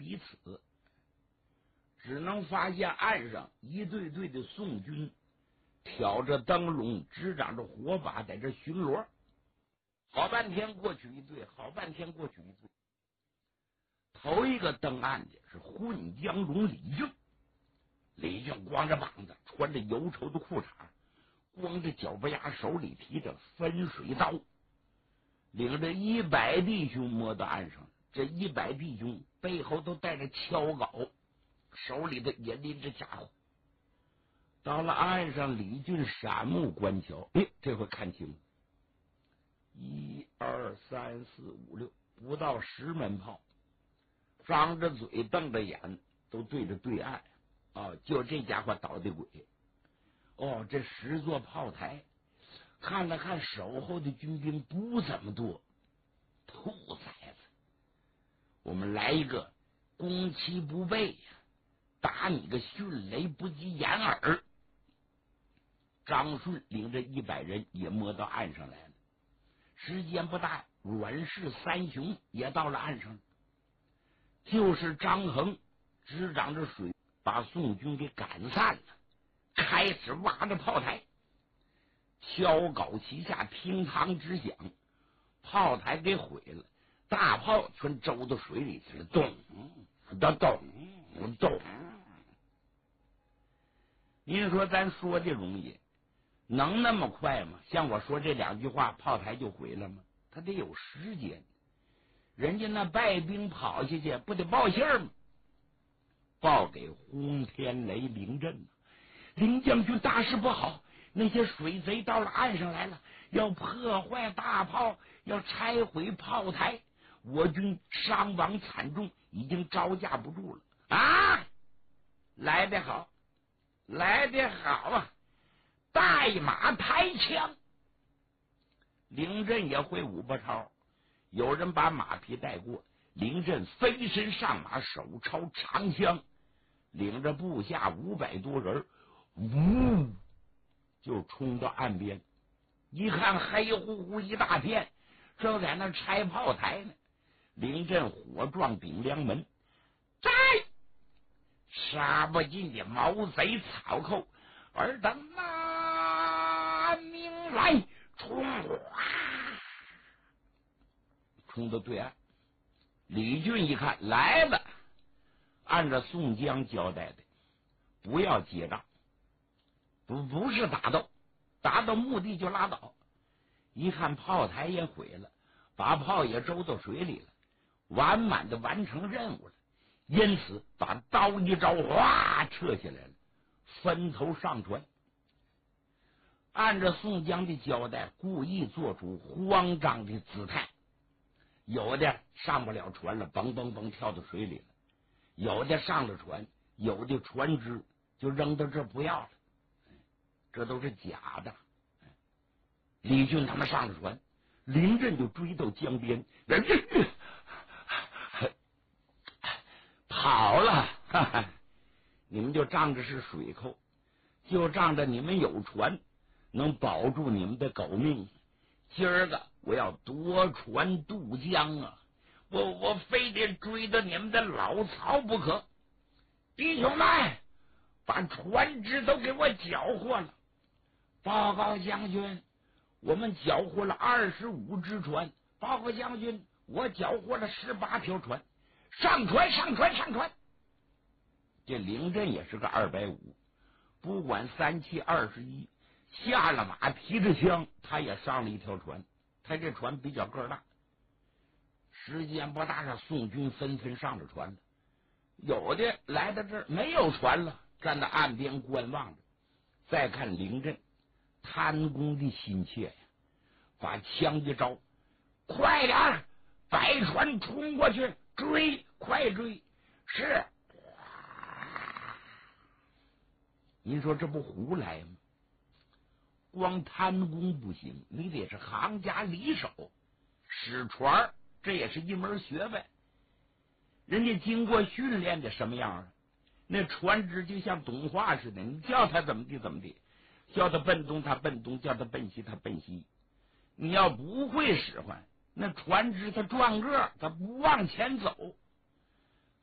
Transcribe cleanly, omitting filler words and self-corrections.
彼此，只能发现岸上一队队的宋军挑着灯笼，支掌着火把，在这巡逻。好半天过去一队，好半天过去一队。头一个登岸的是混江荣李靖。李靖光着膀子，穿着油绸的裤衩，光着脚不丫，手里提着分水刀，领着100弟兄摸到岸上。这100弟兄背后都带着锹镐，手里的也拎着家伙。到了岸上，李俊闪目观瞧，这回看清了，1、2、3、4、5、6，不到10门炮，张着嘴瞪着眼，都对着对岸。就这家伙捣的鬼。这10座炮台，看了看守候的军兵不怎么多，兔崽子！我们来一个攻其不备，打你个迅雷不及掩耳。张顺领着100人也摸到岸上来了。时间不大，阮氏3雄也到了岸上，就是张衡执掌着水，把宋军给赶散了，开始挖着炮台。锹镐齐下，乒乓直响，炮台给毁了，大炮全周到水里去了，咚咚咚咚。您说咱说的容易，能那么快吗？像我说这2句话，炮台就毁了吗？他得有时间。人家那败兵跑下去，不得报信吗？报给轰天雷凌震。凌将军，大事不好，那些水贼到了岸上来了，要破坏大炮，要拆毁炮台，我军伤亡惨重，已经招架不住了啊！来得好，来得好啊！带马抬枪。凌震也会武拔超，有人把马匹带过，凌震飞身上马，手抄长枪，领着部下500多人，呜，就冲到岸边。一看黑乎乎一大片，正在那拆炮台呢。凌震火撞顶梁门，在杀不尽的毛贼草寇，尔等拿命来！冲到对岸。李俊一看来了，按照宋江交代的，不要结账，不是打斗，达到目的就拉倒。一看炮台也毁了，把炮也周到水里了，完满的完成任务了，因此把刀一招，哗，撤下来了，分头上船。按照宋江的交代，故意做出慌张的姿态，有的上不了船了，嘣嘣嘣跳到水里了，有的上了船，有的船只就扔到这不要了，这都是假的。李俊他们上了船，凌震就追到江边，跑了，哈哈，你们就仗着是水寇，就仗着你们有船能保住你们的狗命。今儿个我要夺船渡江啊！我非得追到你们的老巢不可！弟兄们，把船只都给我缴获了！报告将军，我们缴获了25只船。报告将军，我缴获了18条船。上船，上船，上船！这凌震也是个250，不管3七21，下了马提着枪，他也上了一条船。他这船比较个大。时间不大，宋军纷纷上了船了。有的来到这儿没有船了，站在岸边观望着。再看凌震贪功的心切呀，把枪一招，快点，摆船冲过去，追，快追！是。您说这不胡来吗？光贪功不行，你得是行家里手，使船这也是一门学问。人家经过训练的什么样啊？那船只就像懂话似的，你叫他怎么地怎么地，叫他奔东他奔东，叫他奔西他奔西。你要不会使唤，那船只他撞个他不往前走，